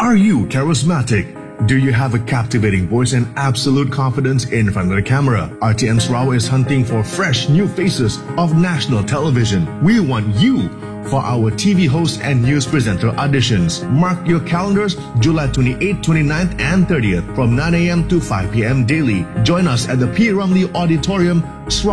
Are you charismatic? Do you have a captivating voice and absolute confidence in front of the camera? RTM Sarawak is hunting for fresh new faces of national television. We want you for our TV host and news presenter auditions. Mark your calendars July 28th, 29th and 30th from 9 a.m. to 5 p.m. daily. Join us at the P. Ramlee Auditorium, Sarawak.